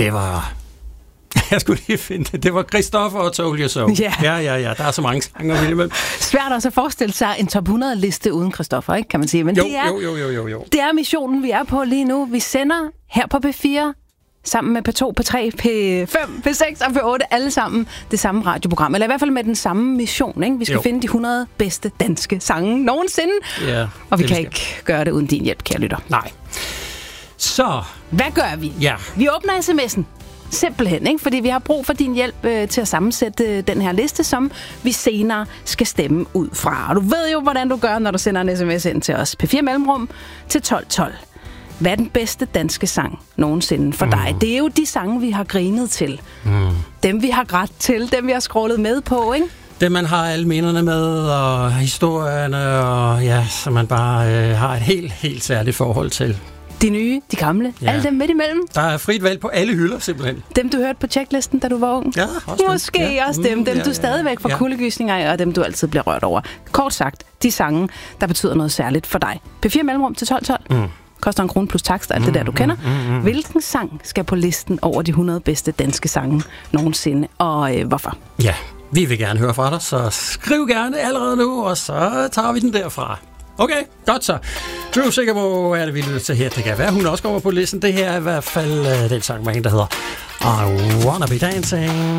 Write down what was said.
Det var... Jeg skulle lige finde det. Det var Christoffer og Told You So. Ja. Ja. Der er så mange sanger. Svært også at forestille sig en top 100-liste uden Christoffer, ikke, kan man sige. Men Jo. Det er missionen, vi er på lige nu. Vi sender her på P4, sammen med P2, P3, P5, P6 og P8, alle sammen det samme radioprogram. Eller i hvert fald med den samme mission, ikke? Vi skal finde de 100 bedste danske sange nogensinde. Ja, og vi kan ikke gøre det uden din hjælp, kære lytter. Nej. Så... Hvad gør vi? Ja. Vi åbner sms'en. Simpelthen, ikke? Fordi vi har brug for din hjælp til at sammensætte den her liste, som vi senere skal stemme ud fra. Og du ved jo, hvordan du gør, når du sender en sms ind til os. P4 Mellemrum til 1212. Hvad er den bedste danske sang nogensinde for dig? Det er jo de sange, vi har grinet til. Dem, vi har grædt til. Dem, vi har scrollet med på, ikke? Dem, man har alle minderne med, og historierne, og ja, som man bare har et helt særligt forhold til. De nye, de gamle, alle dem midt imellem. Der er frit valg på alle hylder, simpelthen. Dem, du hørte på checklisten, da du var ung. Ja, også måske også dem. Dem, du stadigvæk får kuldegysninger af, og dem, du altid bliver rørt over. Kort sagt, de sange, der betyder noget særligt for dig. P4 Mellemrum til 1212. Koster 1 krone plus takst, alt det der, du kender. Hvilken sang skal på listen over de 100 bedste danske sange nogensinde, og hvorfor? Ja, vi vil gerne høre fra dig, så skriv gerne allerede nu, og så tager vi den derfra. Okay, godt så. Drew Sigamore er det, vi lytter til her. Det kan være, hun også kommer på listen. Det her er i hvert fald den sang, der hedder I Wanna Be Dancing.